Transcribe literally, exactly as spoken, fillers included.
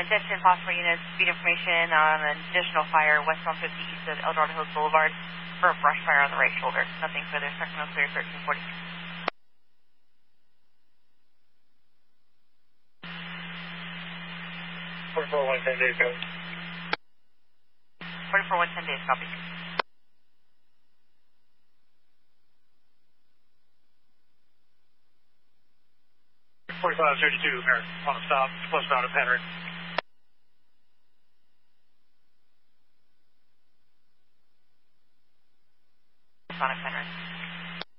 Attention phosphor units, speed information on an additional fire westbound fifty east of El Dorado Hills Boulevard for a brush fire on the right shoulder. Nothing further. Sacramento clear thirteen forty. forty-four one ten days, copy. forty-four one ten days, copy. forty-five thirty-two, American, on a stop, westbound of Henry. Westbound of Henry.